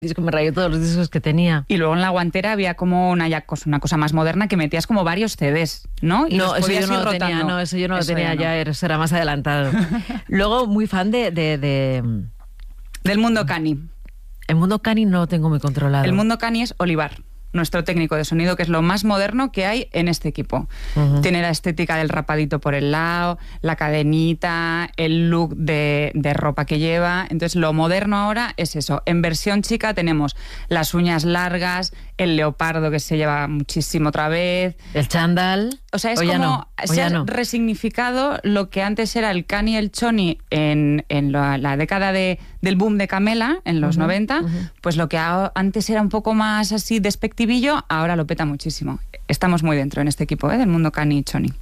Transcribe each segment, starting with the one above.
disco, me rayó todos los discos que tenía. Y luego en la guantera había como una cosa más moderna que metías como varios CDs, ¿no? Y No, los eso yo podías no ir lo rotando. tenía, no, eso yo no lo tenía ya ya, eso era más adelantado. Luego, muy fan Del mundo cani. El mundo cani no lo tengo muy controlado. El mundo cani es Olivar, nuestro técnico de sonido, que es lo más moderno que hay en este equipo. Tiene la estética del rapadito por el lado, la cadenita, el look de ropa que lleva. Entonces, lo moderno ahora es eso. En versión chica tenemos las uñas largas, el leopardo que se lleva muchísimo otra vez. El chándal. O sea, es o ya como no, o se ya ha no. resignificado lo que antes era el cani y el choni en la década del boom de Camela, en los 90, pues lo que antes era un poco más así despectivillo, ahora lo peta muchísimo. Estamos muy dentro en este equipo, del mundo cani y choni.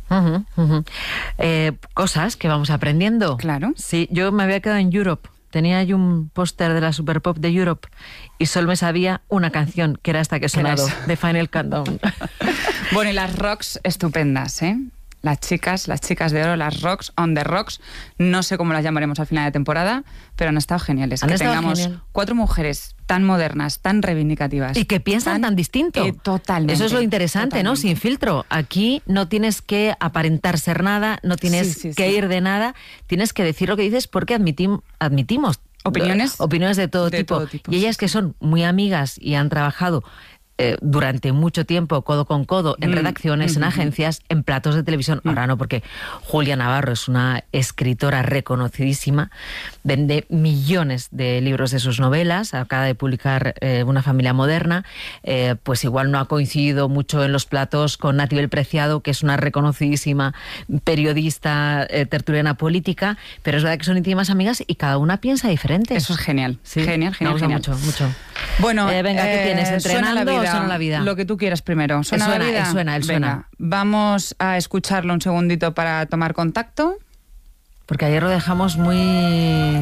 Cosas que vamos aprendiendo. Claro. Sí, yo me había quedado en Europe. Tenía yo un póster de la Super Pop de Europe y solo me sabía una canción, que era esta que he sonado, de Final Countdown. Bueno, y las rocks estupendas, ¿eh? Las chicas de oro, las rocks, on the rocks, no sé cómo las llamaremos al final de temporada, pero han estado geniales. Han que estado tengamos genial. 4 mujeres tan modernas, tan reivindicativas. Y que piensan tan distinto. Totalmente. Eso es lo interesante, totalmente. ¿no? Sin filtro. Aquí no tienes que aparentar ser nada, no tienes que ir de nada, tienes que decir lo que dices porque admitimos opiniones de todo tipo. Y ellas que son muy amigas y han trabajado durante mucho tiempo codo con codo en redacciones, en agencias, en platos de televisión. Ahora no, porque Julia Navarro es una escritora reconocidísima, vende millones de libros de sus novelas, acaba de publicar Una familia moderna, pues igual no ha coincidido mucho en los platos con Natibel Preciado, que es una reconocidísima periodista tertuliana política, pero es verdad que son íntimas amigas y cada una piensa diferente. Eso es genial. Sí, Genial. Me gusta mucho. Bueno, venga, ¿qué tienes? ¿Entrenando o suena la vida? Lo que tú quieras primero. ¿Suena la vida? Él suena. Venga, vamos a escucharlo un segundito para tomar contacto. Porque ayer lo dejamos muy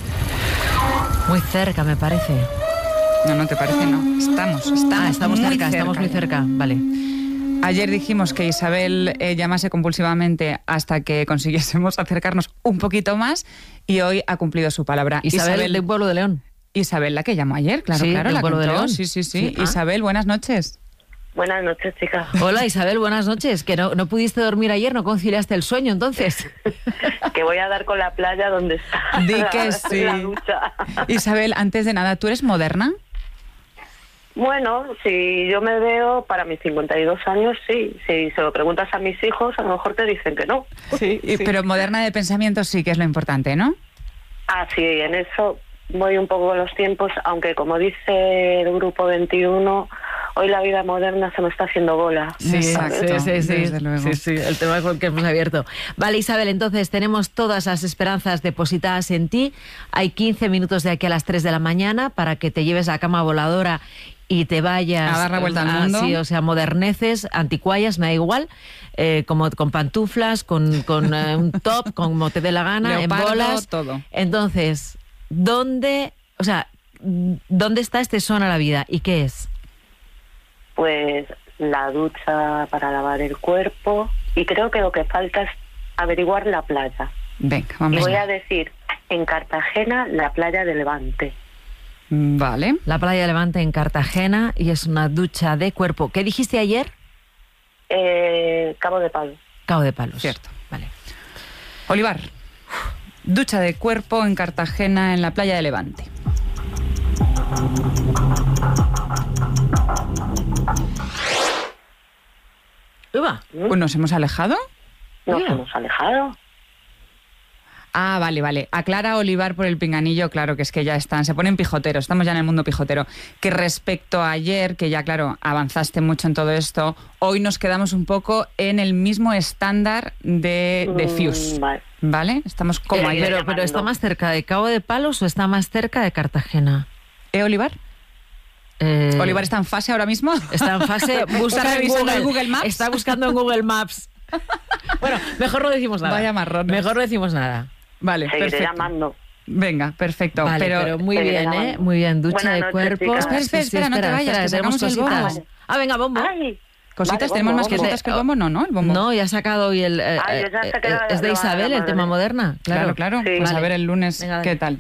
cerca, me parece. No te parece, no. Estamos muy cerca. Estamos muy cerca, vale. Ayer dijimos que Isabel llamase compulsivamente hasta que consiguiésemos acercarnos un poquito más y hoy ha cumplido su palabra. Isabel de Pueblo de León. Isabel, la que llamó ayer, claro, Sí, la Pueblo de contó. León. Sí. Isabel, buenas noches. Buenas noches, chicas. Hola, Isabel, buenas noches. Que no pudiste dormir ayer, no conciliaste el sueño, entonces. Que voy a dar con la playa donde está Di que sí. la ducha. Isabel, antes de nada, ¿tú eres moderna? Bueno, si yo me veo para mis 52 años, sí. Si se lo preguntas a mis hijos, a lo mejor te dicen que no. Sí. Pero moderna de pensamiento sí que es lo importante, ¿no? Ah, sí, en eso voy un poco con los tiempos, aunque como dice el Grupo 21, hoy la vida moderna se me está haciendo bola. Sí, desde luego. Sí, el tema con el que hemos abierto. Vale, Isabel, entonces tenemos todas las esperanzas depositadas en ti. Hay 15 minutos de aquí a las 3 de la mañana para que te lleves la cama voladora y te vayas a dar la vuelta al mundo. Sí, o sea, moderneces, anticuallas, me da igual, como con pantuflas, con un top, como te dé la gana, Leopardo, en bolas. todo. Entonces, ¿dónde está este son a la vida y qué es? Pues la ducha para lavar el cuerpo, y creo que lo que falta es averiguar la playa. Venga, vamos. Y voy a decir, en Cartagena, la playa de Levante. Vale. La playa de Levante en Cartagena, y es una ducha de cuerpo. ¿Qué dijiste ayer? Cabo de Palos. Cabo de Palos. Cierto. Vale. Olivar, ducha de cuerpo en Cartagena en la playa de Levante. Uva. ¿Nos hemos alejado? Nos Mira. hemos alejado. Ah, vale. Aclara Olivar por el pinganillo, claro, que es que ya están, se ponen pijoteros, estamos ya en el mundo pijotero. Que respecto a ayer, que ya, claro, avanzaste mucho en todo esto, hoy nos quedamos un poco en el mismo estándar de Fuse. Vale. ¿Vale? Estamos como ayer. Pero ¿está más cerca de Cabo de Palos o está más cerca de Cartagena? Olivar? ¿Olivar está en fase ahora mismo? Está en fase, busca ¿Está en revisando el Google Maps? Está buscando en Google Maps. Bueno, mejor no decimos nada. Vaya marrones. Mejor no decimos nada. Vale, Seguiré perfecto. llamando. Venga, perfecto. Vale, pero muy bien, ¿eh? Muy bien, ducha Buenas de noches, cuerpo. chicas. Espera, no te vayas, que tenemos sacamos el cositas. bombo. Ah, venga, bombo. Ay, Cositas, vale, tenemos bombo, más bombo. cositas que el bombo, ¿no? El bombo. No, ya ha sacado hoy el... Ay, yo ya saqué es de la Isabel, el madre. tema moderna. Claro. Sí. Pues a Vale. ver el lunes Venga, qué dale. tal.